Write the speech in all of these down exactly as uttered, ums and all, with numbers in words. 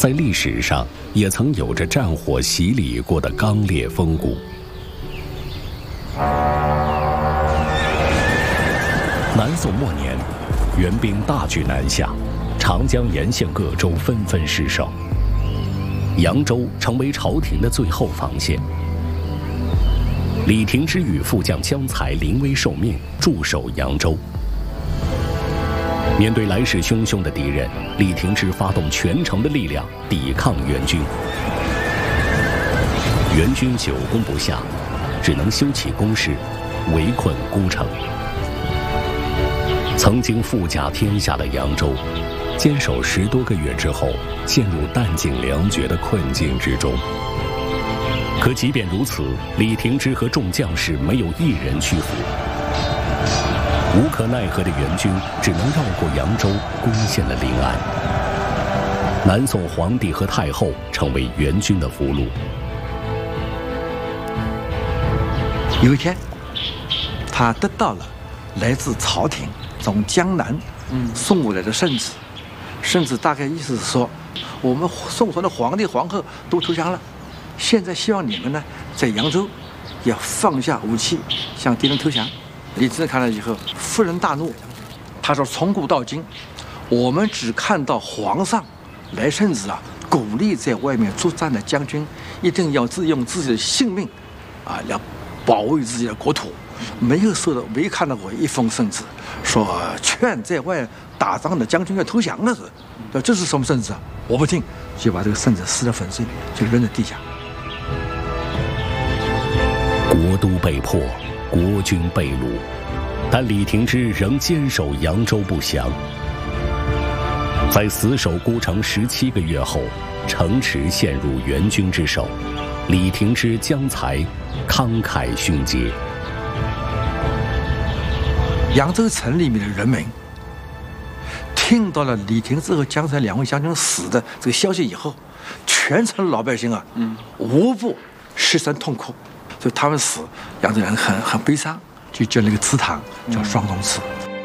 在历史上也曾有着战火洗礼过的刚烈风骨。南宋末年，元兵大举南下，长江沿线各州纷纷失守，扬州成为朝廷的最后防线。李廷芝与副将江才临危受命，驻守扬州。面对来势汹汹的敌人，李廷芝发动全城的力量抵抗元军。元军久攻不下，只能修起工事，围困孤城。曾经富甲天下的扬州，坚守十多个月之后，陷入弹尽粮绝的困境之中。可即便如此，李廷芝和众将士没有一人屈服。无可奈何的元军只能绕过扬州，攻陷了临安。南宋皇帝和太后成为元军的俘虏。 有一天，他得到了来自朝廷从江南送过来的圣旨，圣旨大概意思是说，我们宋朝的皇帝皇后都投降了，现在希望你们呢在扬州要放下武器，向敌人投降。李廷芝看了以后，勃然大怒，他说：“从古到今，我们只看到皇上来圣旨啊，鼓励在外面作战的将军一定要自用自己的性命，啊，来保卫自己的国土，没有收到，没看到过一封圣旨说劝在外打仗的将军要投降的是，说这是什么圣旨啊？我不听，就把这个圣旨撕得粉碎，就扔在地下。 国都被破。”国军被掳，但李廷芝仍坚守扬州不降。在死守孤城十七个月后，城池陷入元军之手，李廷芝、江才慷慨殉节。 扬州城里面的人民听到了李廷芝和江才两位将军死的这个消息以后，全城老百姓啊，嗯，无不失声痛哭。所以他们死，扬州人很很悲伤，就建了一个祠堂，叫双龙祠。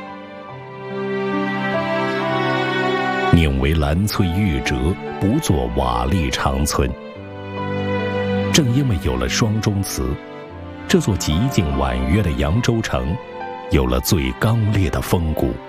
宁为兰翠玉折，不作瓦砾长存。正因为有了双钟祠，这座极静婉约的扬州城，有了最刚烈的风骨。